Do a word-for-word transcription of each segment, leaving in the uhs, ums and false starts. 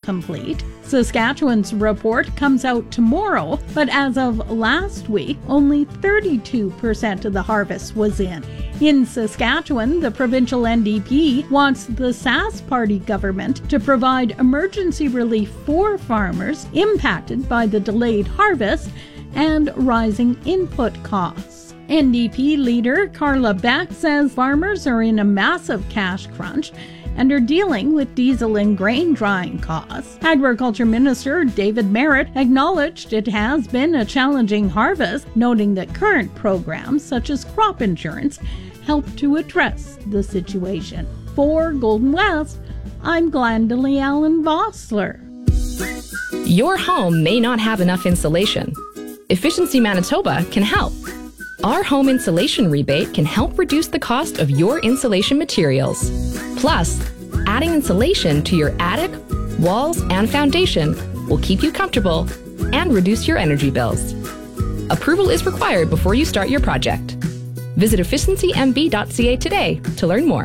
complete. Saskatchewan's report comes out tomorrow, but as of last week, only thirty-two percent of the harvest was in. In Saskatchewan, the provincial N D P wants the Sask Party government to provide emergency relief for farmers impacted by the delayed harvest and rising input costs. N D P leader Carla Beck says farmers are in a massive cash crunch and are dealing with diesel and grain drying costs. Agriculture Minister David Merritt acknowledged it has been a challenging harvest, noting that current programs such as crop insurance help to address the situation. For Golden West, I'm Glendalee Allen Vossler. Your home may not have enough insulation. Efficiency Manitoba can help. Our home insulation rebate can help reduce the cost of your insulation materials. Plus, adding insulation to your attic, walls, and foundation will keep you comfortable and reduce your energy bills. Approval is required before you start your project. Visit efficiency m b dot c a today to learn more.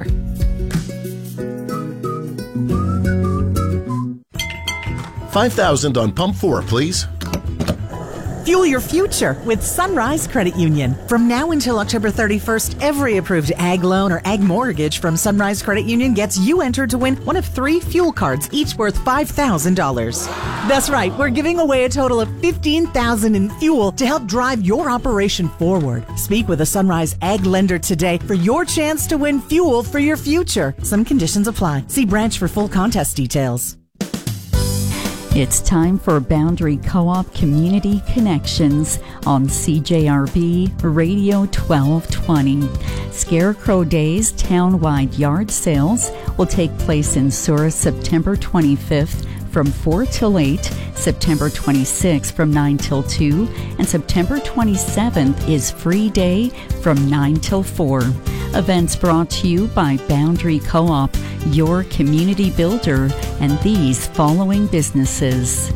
five thousand on pump four, please. Fuel your future with Sunrise Credit Union. From now until October thirty-first, every approved ag loan or ag mortgage from Sunrise Credit Union gets you entered to win one of three fuel cards, each worth five thousand dollars. That's right, we're giving away a total of fifteen thousand dollars in fuel to help drive your operation forward. Speak with a Sunrise Ag lender today for your chance to win fuel for your future. Some conditions apply. See branch for full contest details. It's time for Boundary Co-op Community Connections on C J R B Radio twelve twenty. Scarecrow Days townwide yard sales will take place in Souris September twenty-fifth from four till eight, September twenty-sixth from nine till two, and September twenty-seventh is Free Day from nine till four. Events brought to you by Boundary Co-op, your community builder, and these following businesses.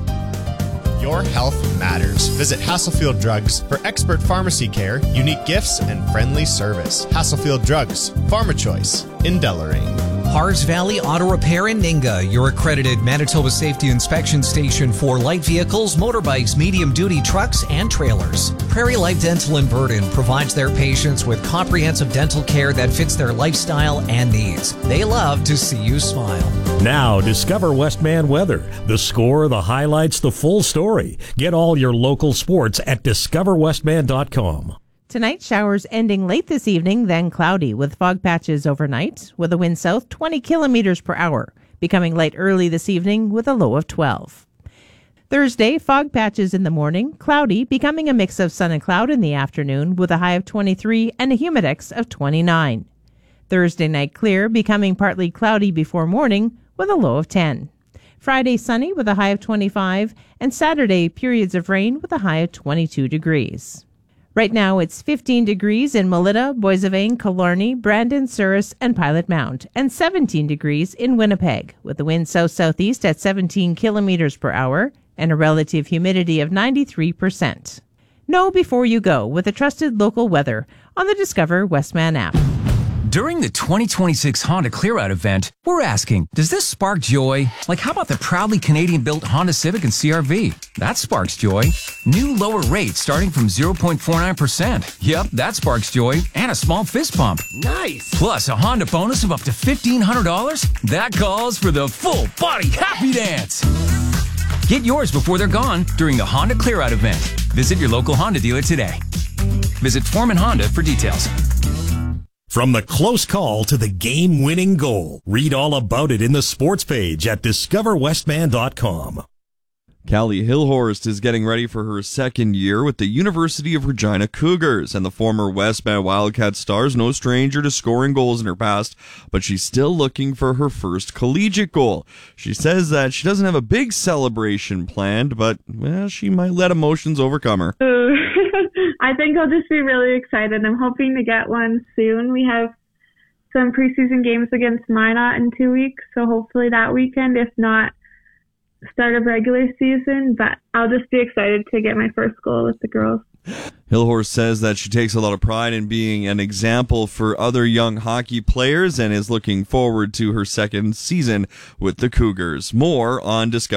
Your health matters. Visit Hasselfield Drugs for expert pharmacy care, unique gifts, and friendly service. Hasselfield Drugs, Pharma Choice in Deloraine. Hars Valley Auto Repair in Ninga, your accredited Manitoba Safety Inspection Station for light vehicles, motorbikes, medium-duty trucks, and trailers. Prairie Life Dental in Burden provides their patients with comprehensive dental care that fits their lifestyle and needs. They love to see you smile. Now, discover Westman Weather. The score, the highlights, the full story. Get all your local sports at discover westman dot com. Tonight, showers ending late this evening, then cloudy with fog patches overnight, with a wind south twenty kilometers per hour, becoming light early this evening with a low of twelve. Thursday, fog patches in the morning, cloudy, becoming a mix of sun and cloud in the afternoon with a high of twenty-three and a humidex of twenty-nine. Thursday night clear, becoming partly cloudy before morning with a low of ten. Friday sunny with a high of twenty-five, and Saturday periods of rain with a high of twenty-two degrees. Right now, it's fifteen degrees in Melita, Boissevain, Killarney, Brandon, Souris, and Pilot Mount, and seventeen degrees in Winnipeg, with the wind south-southeast at seventeen kilometers per hour and a relative humidity of ninety-three percent. Know before you go with a trusted local weather on the Discover Westman app. During the twenty twenty-six Honda Clear Out event, we're asking, does this spark joy? Like, how about the proudly Canadian-built Honda Civic and C R V? That sparks joy. New lower rates starting from zero point four nine percent. Yep, that sparks joy. And a small fist pump. Nice! Plus a Honda bonus of up to fifteen hundred dollars. That calls for the full body happy dance. Get yours before they're gone during the Honda Clear Out event. Visit your local Honda dealer today. Visit Foreman Honda for details. From the close call to the game-winning goal, read all about it in the sports page at discover westman dot com. Callie Hillhorst is getting ready for her second year with the University of Regina Cougars, and the former Westman Wildcat star is no stranger to scoring goals in her past, but she's still looking for her first collegiate goal. She says that she doesn't have a big celebration planned, but, well, she might let emotions overcome her. I think I'll just be really excited. I'm hoping to get one soon. We have some preseason games against Minot in two weeks, so hopefully that weekend, if not start of regular season, but I'll just be excited to get my first goal with the girls. Hillhorst says that she takes a lot of pride in being an example for other young hockey players and is looking forward to her second season with the Cougars. More on Discover.